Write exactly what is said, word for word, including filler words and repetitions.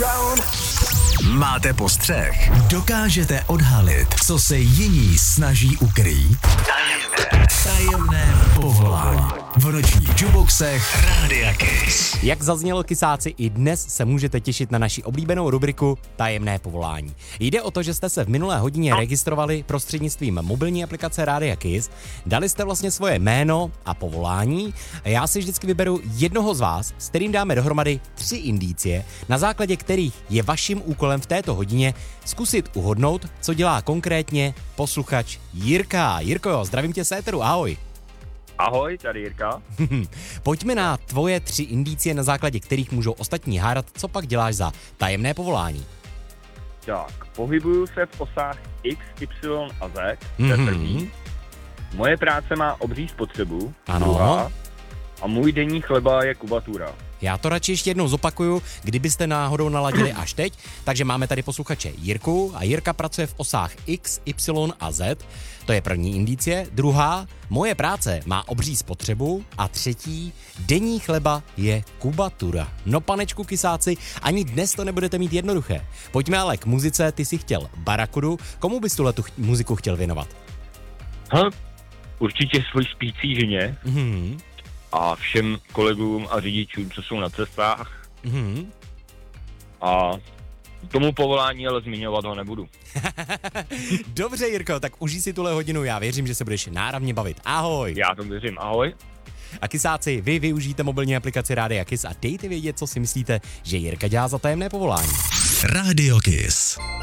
Máte postřeh? Dokážete odhalit, co se jiní snaží ukrýt? Tajemné. Tajemné povolání. V nočních juboxech Rádia Kiss. Jak zaznělo, kysáci, i dnes se můžete těšit na naši oblíbenou rubriku Tajemné povolání. Jde o to, že jste se v minulé hodině registrovali prostřednictvím mobilní aplikace Rádia Kiss, dali jste vlastně svoje jméno a povolání a já si vždycky vyberu jednoho z vás, s kterým dáme dohromady tři indicie, na základě kterých je vaším úkolem v této hodině zkusit uhodnout, co dělá konkrétně posluchač Jirka. Jirko, zdravím tě z éteru, ahoj. Ahoj, tady Jirka. Pojďme na tvoje tři indicie, na základě kterých můžou ostatní hádat, co pak děláš za tajemné povolání. Tak, pohybuju se v osách X, Y a Z, to je první. Moje práce má obří spotřebu, Ano. druhá. A můj denní chleba je kubatura. Já to radši ještě jednou zopakuju, kdybyste náhodou naladili až teď. Takže máme tady posluchače Jirku a Jirka pracuje v osách X, Y a Z. To je první indicie. Druhá, moje práce má obří spotřebu. A třetí, denní chleba je kubatura. No panečku kysáci, ani dnes to nebudete mít jednoduché. Pojďme ale k muzice, ty jsi chtěl Barakudu. Komu bys tuhle tu ch- muziku chtěl věnovat? Hm, určitě svoji spící ženě Mhm. a všem kolegům a řidičům, co jsou na cestách. Mhm. A tomu povolání ale zmiňovat ho nebudu. Dobře, Jirko, tak užij si tuhle hodinu, já věřím, že se budeš náravně bavit. Ahoj. Já to věřím, ahoj. A kysáci, vy využijte mobilní aplikaci Rádia Kiss a dejte vědět, co si myslíte, že Jirka dělá za tajemné povolání. Rádio Kiss.